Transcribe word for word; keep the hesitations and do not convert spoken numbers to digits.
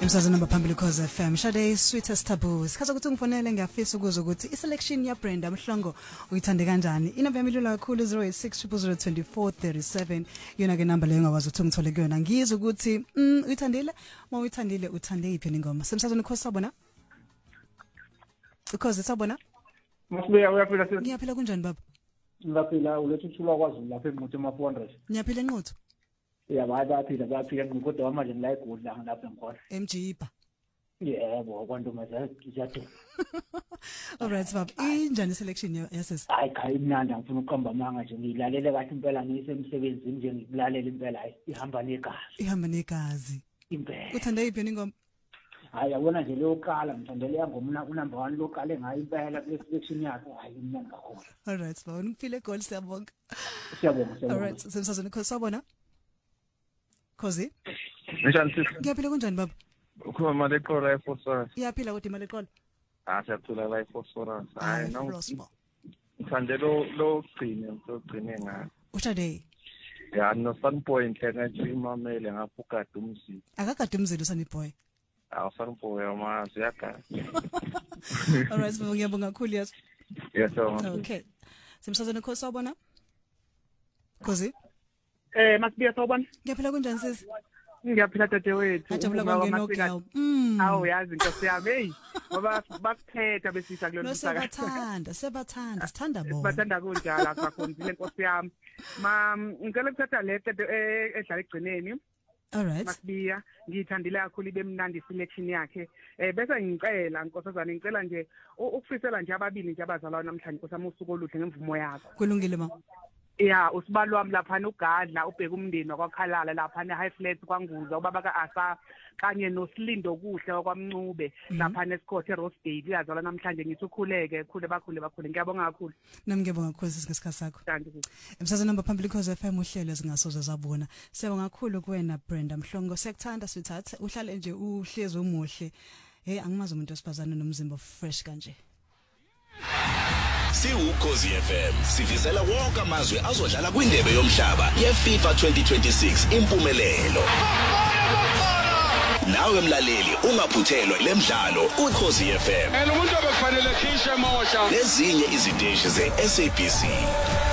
Emsazweni baphambili Khoza F M Shade Sweetest Taboo. Sikhaza ukuthi ngifonele ngiyafisa ukuza ukuthi iselection ya Brenda Mhlongo uyithande kanjani. Inamba yami lula kakhulu zero eight six zero zero two four three seven. Yona ke number leyo ngakwazi ukuthi ngithole kuyona. Ngizwe ukuthi mm uyithandile, uma uyithandile uthande iphi ingoma. Semsazweni Khoza sabona? Khoza sabona? Masibuya uyaphila sisi. Ngiyaphila kunjani baba? Ngiyaphila ulethu thula kwaZulu lapha eNquthu ema four hundred. Ngiyaphila eNquthu. Yeah, bayaphila bayaphila eNquthu kodwa manje ngila eGudla ngilapha eNkhola. M G ba. Yebo kwantombazana ijade. Alright baba, injani selection yasesi? Hayi cha imnandi ngifuna ukuqamba amanga nje ngilalela kahle impela ngisemsebenzini nje ngikulalela impela hayi ihamba negazi. Ihamba negazi. Impela. Uthanda iphi ingoma? Hayi yabona nje leyoqala ngithandele yangoma unumber one loqale ngayo impela kule selection yakhe hayi imnandi kakhulu. Alright baba, ngifile goal siyabonga. Siyabonga siyabonga. Alright, semsazweni Khoza sabona? Khozi? Njani sisi? Ngiyaphila kunjani baba? Ukhuluma mali eqola eFosora. Iyaphila kodwa imali eqola. Ah siyathula la eFosora. Hayi no. Prosper. Ngithande lo lo gcine lo gcine ngayo. Ushade. Ya no Sun Point ngathi imamele ngaphuka umzili. Akakade umzili usani boy. Ah Sun Point ama siyaka. Alright, ngiyabonga kakhulu yazi. Yes sir. Okay. Semsazweni Khoza sabona? Khozi? Eh masibuya sawubona. Ngiyaphila kunjani sisi? Ngiyaphila dadewethu. Ajabula kwangena girl. Mm. Awu yazi inkosi yami hey ngoba bakuthetha besisa kulona msaka. Sebathanda, sebathanda, sithanda bona. Bathanda kunjalo asakhonzile inkosi yami. Ma ngicela ukuthatha le tete edlala egcineni. Alright. Masibiya ngiyithandile kakhulu ibe mnandi selection yakhe. Eh bese ngicela nkosazana ngicela nje ukufisela nje ababili nje abazalwa namhlanje nkosami usuku oluhle ngemvumo yakho. Kulungile ma. Yeah, usibalo wami lapha noGadla ubheka umndeni wakwaKhalala lapha ne High Flats kwaNguza ubaba kaAsa kanye noSilindo kuhle kwaMncube lapha neScott eRosedale uyazalwa namhlanje ngithi ukhuleke khule bakhule bakhule ngiyabonga kakhulu. Nami ngiyabonga kakhulu isikhathi sakho. Thank you. Emsazweni namba phambili Khoza F M uhlelo ezingasoze zabona. Siyabonga kakhulu kuwena Brenda Mhlongo. Sekuthanda sithathe uhlale nje uhlezi umuhle. Hey angimazi umuntu osifazana nomzimba fresh kanje. Siwukhozi F M sifisela wonke amazwe azodlala kwindebe yomhlaba yeFIFA twenty twenty-six impumelelo. Nawe mlaleli ungaphuthelwa lemidlalo uKhozi F M. Ela umuntu obekufanele khishe emosha. Lezinye iziteshi zeS A B C.